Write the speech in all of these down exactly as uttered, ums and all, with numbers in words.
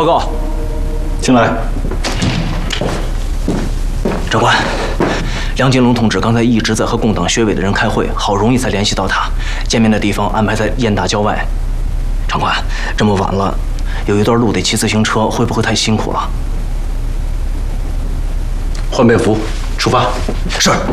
报告， 请来。 长官，梁金龙同志刚才一直在和共党学委的人开会，好容易才联系到他。见面的地方安排在雁大郊外。长官，这么晚了，有一段路得骑自行车，会不会太辛苦了？ 换便服，出发。 是。哎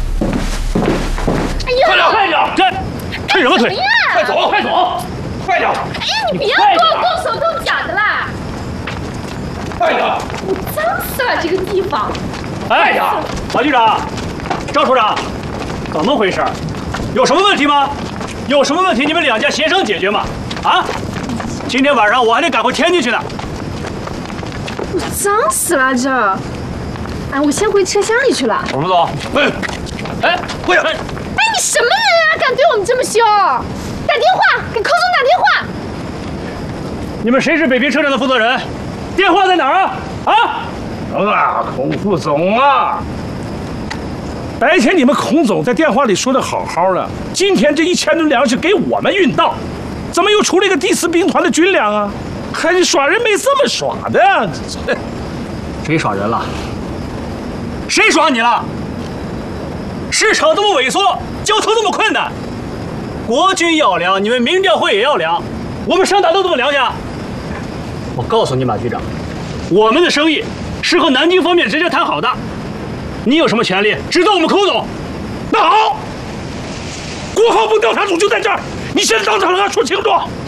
呀！快点，快点！这推什么推？ 快走，快走，快点！ 哎呀，你别给我动手动脚的啦！ 快点！ 我脏死了这个地方！ 哎呀，马局长，赵处长，怎么回事？有什么问题吗？有什么问题你们两家协商解决嘛？啊！今天晚上我还得赶回天津去呢。 我脏死了这！哎，我先回车厢里去了。 我们走。 哎，哎，不要！ 哎，你什么人啊？敢对我们这么凶？打电话给寇总打电话。 你们谁是北平车站的负责人？电话在哪儿啊？啊！ 啊，孔副总啊！白天你们孔总在电话里说的好好的，今天这一千吨粮食给我们运到，怎么又出了一个第四兵团的军粮啊？还是耍人没这么耍的？ 谁耍人了？谁耍你了？市场这么萎缩，交通这么困难，国军要粮，你们民调会也要粮，我们上哪都这么粮去？我告诉你，马局长，我们的生意是和南京方面直接谈好的，你有什么权利指责我们寇总？ 那好，国防部调查组就在这儿，你现在到场了，说清楚。